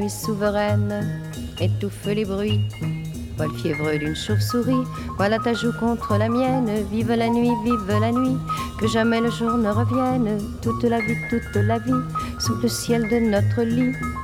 Nuit souveraine, étouffe les bruits. Vol fiévreux d'une chauve-souris, voilà ta joue contre la mienne. Vive la nuit, que jamais le jour ne revienne. Toute la vie, sous le ciel de notre lit.